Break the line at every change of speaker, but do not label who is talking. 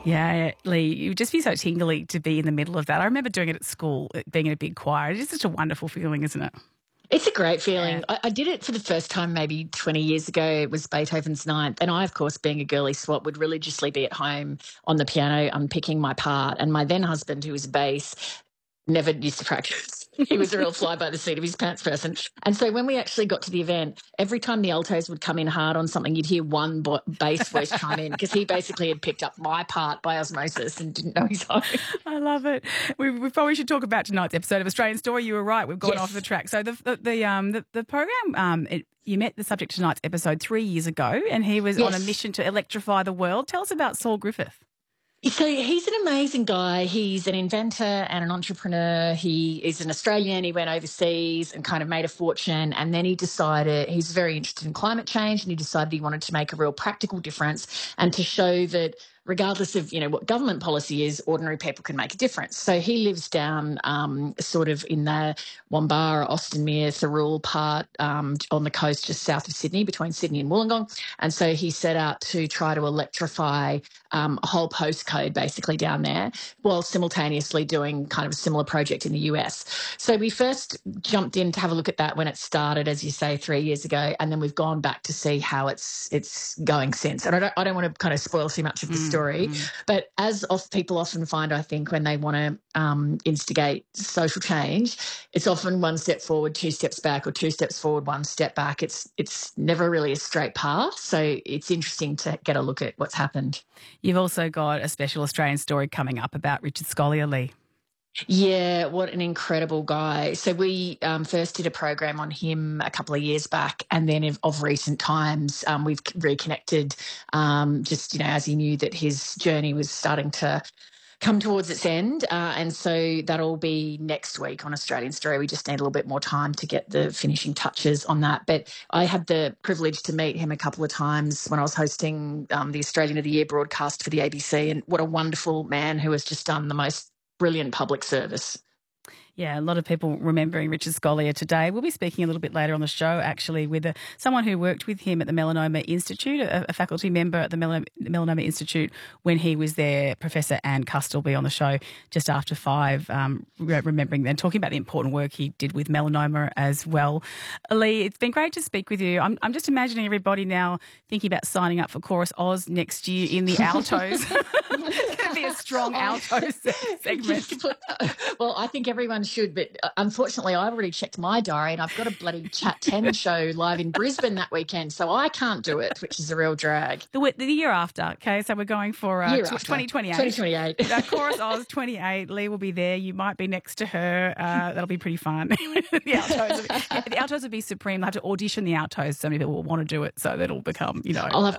Yeah, Lee, it would just be so tingly to be in the middle of that. I remember doing it at school, being in a big choir. It's just such a wonderful feeling, isn't it?
It's a great
Yeah.
feeling. I did it for the first time maybe 20 years ago. It was Beethoven's Ninth. And I, of course, being a girly swot, would religiously be at home on the piano unpicking my part. And my then husband, who was bass, never used to practice. He was a real fly by the seat of his pants person. And so when we actually got to the event, every time the altos would come in hard on something, you'd hear one bass voice chime in because he basically had picked up my part by osmosis and didn't know his own.
I love it. We probably should talk about tonight's episode of Australian Story. You were right. We've gone
Yes.
off the track. So the program, you met the subject of tonight's episode 3 years ago, and he was on a
Yes.
mission to electrify the world. Tell us about Saul Griffith.
So he's an amazing guy. He's an inventor and an entrepreneur. He is an Australian. He went overseas and kind of made a fortune. And then he decided he's very interested in climate change, and he decided he wanted to make a real practical difference and to show that regardless of, what government policy is, ordinary people can make a difference. So he lives down sort of in the Wambara, Austinmere, Thirroul part on the coast just south of Sydney, between Sydney and Wollongong. And so he set out to try to electrify a whole postcode basically down there, while simultaneously doing kind of a similar project in the US. So we first jumped in to have a look at that when it started, as you say, 3 years ago, and then we've gone back to see how it's going since. And I don't want to kind of spoil too much of the story, but as people often find, I think, when they want to instigate social change, it's often one step forward, two steps back, or two steps forward, one step back. It's never really a straight path. So it's interesting to get a look at what's happened.
You've also got a special Australian Story coming up about Richard Scolyer, Lee.
Yeah, what an incredible guy. So we first did a program on him a couple of years back, and then of recent times we've reconnected just, as he knew that his journey was starting to come towards its end. And so that'll be next week on Australian Story. We just need a little bit more time to get the finishing touches on that. But I had the privilege to meet him a couple of times when I was hosting the Australian of the Year broadcast for the ABC. And what a wonderful man who has just done the most brilliant public service.
Yeah, a lot of people remembering Richard Scolyer today. We'll be speaking a little bit later on the show, actually, with someone who worked with him at the Melanoma Institute, a faculty member at the Melanoma Institute when he was there. Professor Anne Custer will be on the show just after 5, remembering and talking about the important work he did with melanoma as well. Lee, it's been great to speak with you. I'm just imagining everybody now thinking about signing up for Chorus Oz next year in the altos. It's going to be a strong alto segment.
Well, I think everyone should, but unfortunately I already checked my diary and I've got a bloody Chat 10 show live in Brisbane that weekend, so I can't do it, which is a real drag.
The year after, okay, so we're going for 2028.
2028.
Chorus Oz 28. Lee will be there. You might be next to her. That'll be pretty fun. The altos will be supreme. They'll have to audition the altos. So many people will want to do it, so that'll become,
I'll have